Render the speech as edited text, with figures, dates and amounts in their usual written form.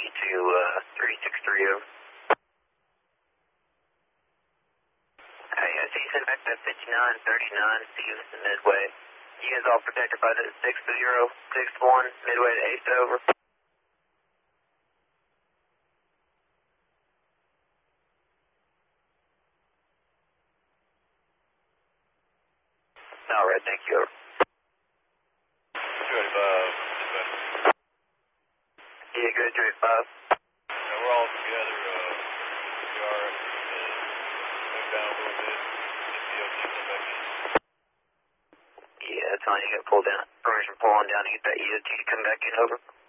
to 363 over. See you send back that 5939, see you in Midway. You guys all protected by the 6061, Midway to 8 over. Alright, thank you, over. 285, Yeah, good, 285. and we're all together, we are, move down a little bit, get the EOT come back in. Yeah, that's fine, you gotta pull down, permission pulling down to get that EOT to come back in, over.